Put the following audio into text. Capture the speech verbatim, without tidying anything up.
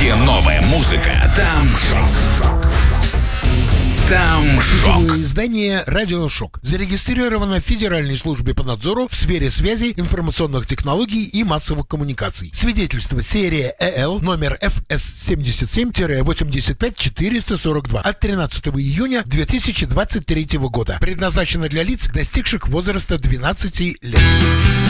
где новая музыка, там шок. Там шок. Издание «Радио Шок» зарегистрировано в Федеральной службе по надзору в сфере связи, информационных технологий и массовых коммуникаций. Свидетельство серия ЭЛ номер эф эс семьдесят семь восемьдесят пять четыреста сорок два от тринадцатого июня две тысячи двадцать третьего года. Предназначено для лиц, достигших возраста двенадцати лет.